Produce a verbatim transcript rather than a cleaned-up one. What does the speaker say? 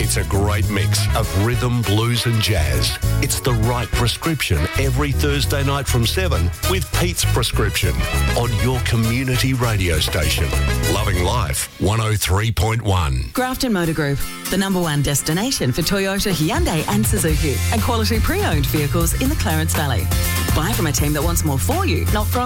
It's a great mix of rhythm, blues and jazz. It's the right prescription every Thursday night from seven with Pete's Prescription on your community radio station. Loving Life one oh three point one. Grafton Motor Group, the number one destination for Toyota, Hyundai and Suzuki, and quality pre-owned vehicles in the Clarence Valley. Buy from a team that wants more for you, not from